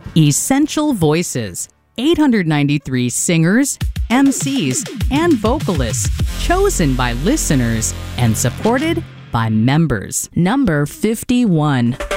Essential Voices, 893 singers, MCs, and vocalists chosen by listeners and supported by members. Number 51.